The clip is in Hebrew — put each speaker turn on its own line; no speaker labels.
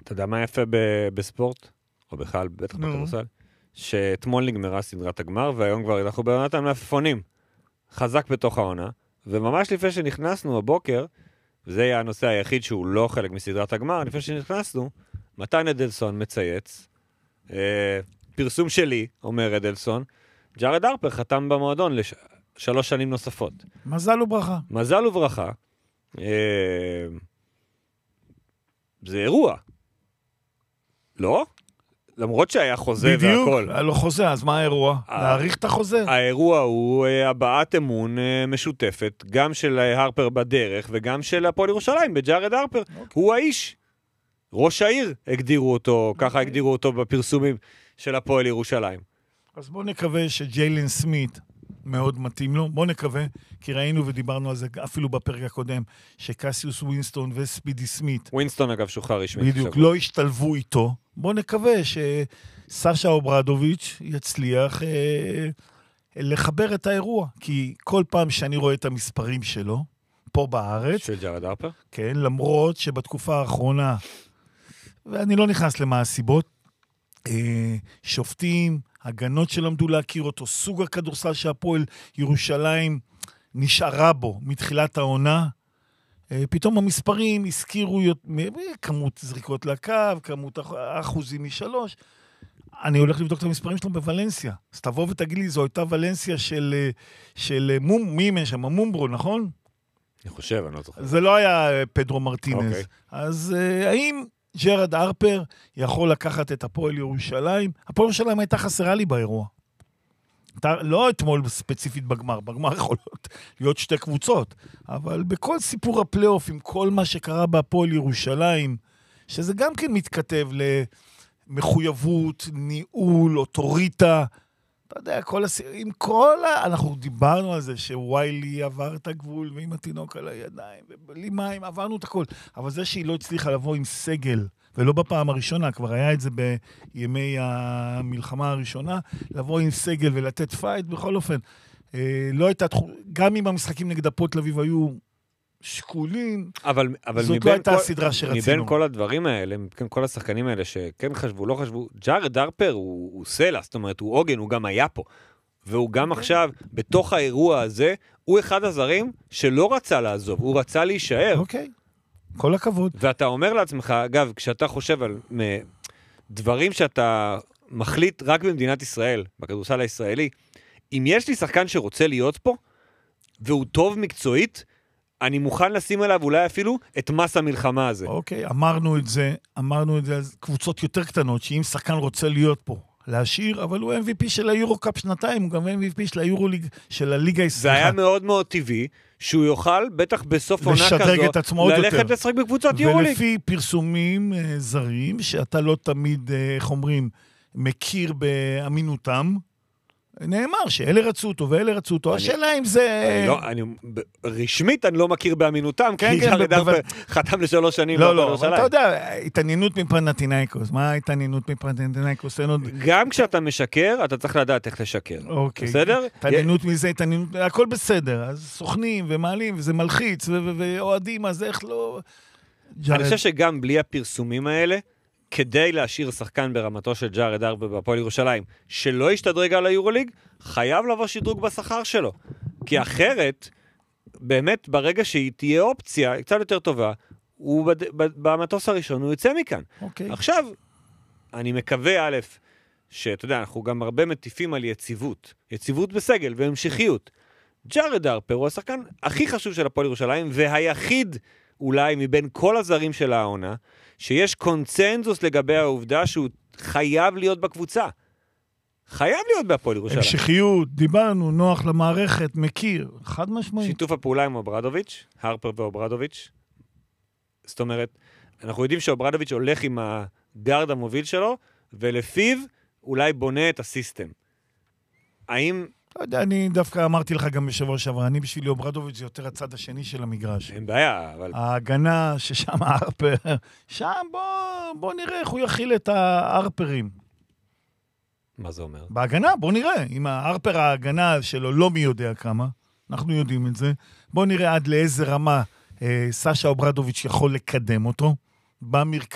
אתה יודע מה יפה בספורט? או בכלל, בטח בכדורסל? שאתמול נגמרה סדרת הגמר, והיום כבר אנחנו בעונת המלפפונים. חזק בתוך העונה, וממש לפני שנכנסנו הבוקר, וזה היה הנושא היחיד שהוא לא חלק מסדרת הגמר, לפני שנכנסנו, מתן אדלסון מצייץ, פרסום שלי, אומר אדלסון, ג'ארד הרפר חתם במועדון ל3 שנים נוספות.
מזל וברכה.
מזל וברכה. זה אירוע. לא? למרות שהיה חוזה והכל.
בדיוק, היה לו חוזה, אז מה האירוע? להאריך את החוזה.
האירוע הוא הבעת אמון משותפת, גם של הרפר בדרך, וגם של הפועל ירושלים, בג'ארד הרפר. הוא האיש. ראש העיר הגדירו אותו, ככה הגדירו אותו בפרסומים של הפועל ירושלים.
אז בוא נקווה שג'יילן סמית מאוד מתאים לו, בוא נקווה, כי ראינו ודיברנו על זה אפילו בפרק הקודם, שקסיוס ווינסטון וספידי סמית,
ווינסטון אגב שוחרר רשמית.
בדיוק, לא השתלבו איתו, בוא נקווה שסשה אוברדוביץ' יצליח לחבר את האירוע, כי כל פעם שאני רואה את המספרים שלו, פה בארץ,
של ג'ארד הרפר?
כן, למרות שבתקופה האחרונה, ואני לא נכנס למה הסיבות, שופטים, הגנות שלמדו להכיר אותו, סוג הכדורסל שהפועל ירושלים נשארה בו מתחילת העונה, פתאום המספרים הזכירו כמות זריקות לקו, כמות אחוזים משלוש, אני הולך לבדוק את המספרים שלו בוולנסיה, אז תבוא ותגיד לי, זו הייתה ולנסיה של מי משם, מומברו, נכון?
אני חושב, אני לא זוכר.
זה לא היה פדרו מרטינז. אז האם ג'ארד הרפר יכול לקחת את הפועל ירושלים? הפועל ירושלים הייתה חסרה לי באירוע. לא אתמול ספציפית בגמר, בגמר יכולות להיות 2 קבוצות, אבל בכל סיפור הפלייאוף, עם כל מה שקרה בהפועל ירושלים, שזה גם כן מתכתב למחויבות, ניהול, אוטוריטה, אתה יודע, עם כל אנחנו דיברנו על זה שוויילי עבר את הגבול ועם התינוק על הידיים, ובלי מים, עברנו את הכל. אבל זה שהיא לא הצליחה לבוא עם סגל, ולא בפעם הראשונה, כבר היה את זה בימי המלחמה הראשונה, לבוא עם סגל ולתת פייט, בכל אופן. לא הייתה, גם אם המשחקים נגד הפועל תל אביב היו שקולים,
אבל
זאת לא הייתה הסדרה שרצינו.
מבין כל הדברים האלה, מבין כל השחקנים האלה שכן חשבו, לא חשבו, ג'ארד הרפר הוא סלע, זאת אומרת, הוא עוגן, הוא גם היה פה. והוא גם עכשיו, בתוך האירוע הזה, הוא אחד הזרים שלא רצה לעזוב, הוא רצה להישאר.
אוקיי, כל הכבוד.
ואתה אומר לעצמך, אגב, כשאתה חושב על דברים שאתה מחליט רק במדינת ישראל, בכדורסל הישראלי, אם יש לי שחקן שרוצה להיות פה, והוא טוב מקצועית, אני מוכן לשים עליו אולי אפילו את מס המלחמה הזה.
אוקיי, אמרנו את זה על קבוצות יותר קטנות, שאם שחקן רוצה להיות פה, להשאיר, אבל הוא MVP של היורו-קאפ שנתיים, הוא גם MVP של היורו-ליג, של הליגה הישראלית.
זה היה מאוד מאוד טבעי, שהוא יוכל, בטח בסוף עונה כזו, ללכת לשחק בקבוצת יורו-ליג.
ולפי פרסומים זרים, שאתה לא תמיד, איך אומרים, מכיר באמינותם, נאמר שאלה רצו אותו ואלה רצו אותו. השאלה אם זה...
רשמית אני לא מכיר באמינותם, כי ג'ארד הרפר חתם ל3 שנים.
לא, אבל אתה יודע, התעניינות מפנתינייקוס. מה ההתעניינות מפנתינייקוס?
גם כשאתה משקר, אתה צריך לדעת איך לשקר. בסדר?
התעניינות מזה, הכל בסדר. אז סוכנים ומעלים, וזה מלחיץ, ואוהדים, אז איך לא...
אני חושב שגם בלי הפרסומים האלה, כדי להשאיר שחקן ברמתו של ג'ארד הרפר בפועל ירושלים, שלא ישתדרג על היורוליג, חייב לבוא שדרוג בשכר שלו. כי אחרת, באמת, ברגע שהיא תהיה אופציה, קצת יותר טובה, הוא במטוס הראשון, הוא יוצא מכאן. עכשיו, אני מקווה, א', שאתה יודע, אנחנו גם הרבה מטיפים על יציבות בסגל והמשכיות. ג'ארד הרפר הוא השחקן הכי חשוב של הפועל ירושלים, והיחיד אולי מבין כל הזרים של העונה, שיש קונצנזוס לגבי העובדה שהוא חייב להיות בקבוצה. חייב להיות בהפועל ירושלים.
המשכיות, דיברנו, נוח למערכת, מכיר, חד משמעית.
שיתוף הפעולה עם אוברדוביץ', הרפר ואוברדוביץ'. זאת אומרת, אנחנו יודעים שאוברדוביץ' הולך עם הגארד המוביל שלו, ולפיו אולי בונה את הסיסטם. האם...
לא יודע, אני דווקא אמרתי לך גם בשבוע שעבר, אני בשבילי אוברדוביץ' זה יותר הצד השני של המגרש.
אין בעיה, אבל...
ההגנה ששם ההרפר, שם בוא נראה איך הוא יכיל את ההרפרים.
מה זה אומר?
בהגנה, בוא נראה. אם ההרפר ההגנה שלו לא מי יודע כמה, אנחנו יודעים את זה, בוא נראה עד לאיזה רמה סשה אוברדוביץ' יכול לקדם אותו, במרכז.